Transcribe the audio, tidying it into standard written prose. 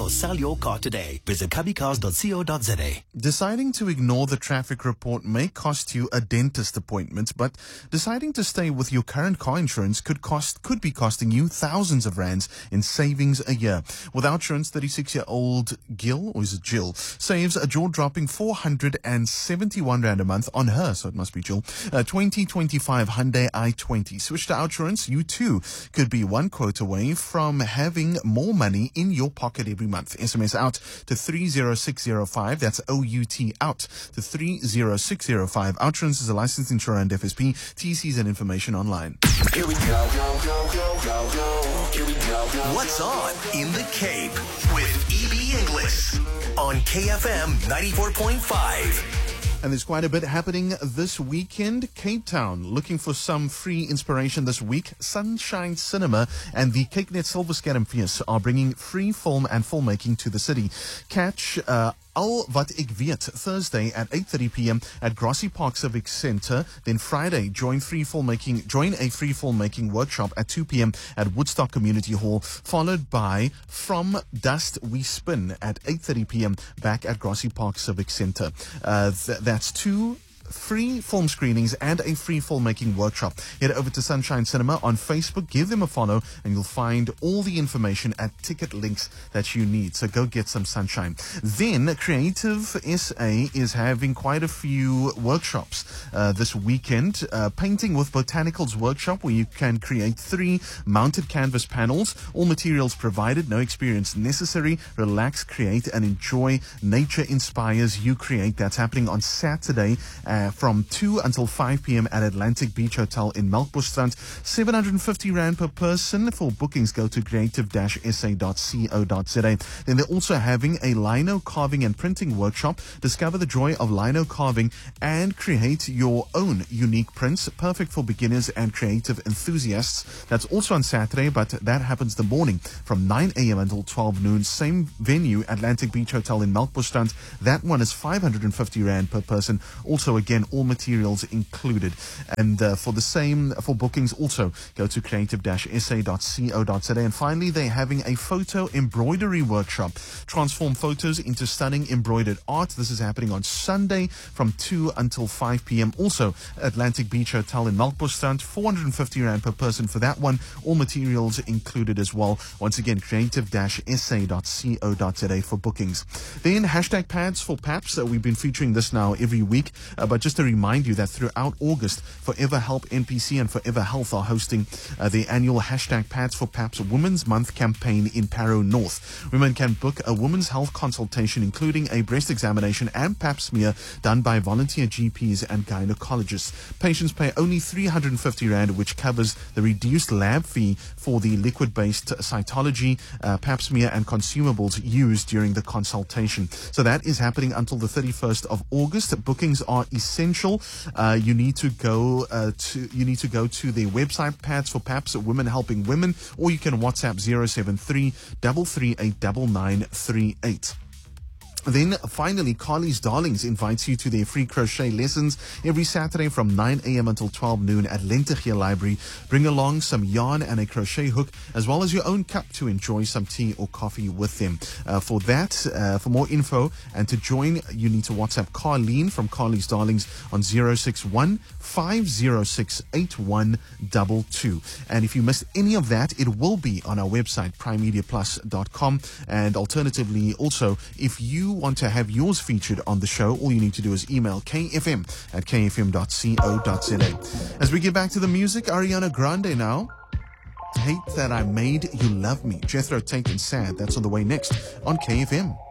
sell your car today. Visit cubbycars.co.za. Deciding to ignore the traffic report may cost you a dentist appointment, but deciding to stay with your current car insurance could be costing you thousands of rands in savings a year. With Outsurance, 36-year-old Gil, or is it Jill, saves a jaw-dropping 471 rand a month on her, so it must be Jill, 2025 Hyundai i20. Switch to Outsurance, you too could be one quote away from having more money in your pocket every month. SMS out to 30605, that's OUT out to 30605. Outsurance is a licensed insurer and FSP. TCs and information online. Here we go. Here we go. What's on in the Cape with E.B. Inglis on KFM 94.5. And there's quite a bit happening this weekend. Cape Town, looking for some free inspiration this week. Sunshine Cinema and the Kyk Silver Skerm Fees are bringing free film and filmmaking to the city. Catch Al Wat Ek Weet Thursday at 8:30 p.m. at Grassy Park Civic Centre. Then Friday, join a free filmmaking workshop at 2 p.m. at Woodstock Community Hall, followed by From Dust We Spin at 8:30 p.m. back at Grassy Park Civic Centre. That's two free film screenings and a free filmmaking workshop. Head over to Sunshine Cinema on Facebook, give them a follow, and you'll find all the information at ticket links that you need. So go get some sunshine. Then Creative SA is having quite a few workshops this weekend. Painting with Botanicals workshop, where you can create 3 mounted canvas panels. All materials provided, no experience necessary. Relax, create, and enjoy. Nature inspires, you create. That's happening on Saturday from 2 until 5 p.m. at Atlantic Beach Hotel in Melkbosstrand. 750 Rand per person. For bookings, go to creative-sa.co.za. Then they're also having a lino carving and printing workshop. Discover the joy of lino carving and create your own unique prints, perfect for beginners and creative enthusiasts. That's also on Saturday, but that happens the morning from 9 a.m. until 12 noon. Same venue, Atlantic Beach Hotel in Melkbosstrand. That one is 550 Rand per person. Also, again, all materials included. And for bookings, also go to creative-sa.co.za. And finally, they're having a photo embroidery workshop. Transform photos into stunning embroidered art. This is happening on Sunday from 2 until 5 p.m. Also, Atlantic Beach Hotel in Melkbosstrand, 450 Rand per person for that one. All materials included as well. Once again, creative-sa.co.za for bookings. Then hashtag pads for PAPS. We've been featuring this now every week, but just to remind you that throughout August, Forever Help NPC and Forever Health are hosting the annual hashtag Pads for PAPS Women's Month campaign in Parow North. Women can book a women's health consultation, including a breast examination and pap smear done by volunteer GPs and gynecologists. Patients pay only 350 Rand, which covers the reduced lab fee for the liquid-based cytology, pap smear and consumables used during the consultation. So that is happening until the 31st of August. Bookings are essential. You need to go to their website, Pads for PAPS, Women Helping Women, or you can WhatsApp 073 338 9938. Then finally, Carly's Darlings invites you to their free crochet lessons every Saturday from 9 a.m. until 12 noon at Lentegeur Library. Bring along some yarn and a crochet hook, as well as your own cup to enjoy some tea or coffee with them. For more info and to join, you need to WhatsApp Carleen from Carly's Darlings on 061 506 8122. And if you missed any of that, it will be on our website, primemediaplus.com. And alternatively, also, if you want to have yours featured on the show, all you need to do is email kfm@kfm.co.za. As we get back to the music, Ariana Grande now. Hate That I Made You Love Me. Jethro Tate and Sad. That's on the way next on KFM.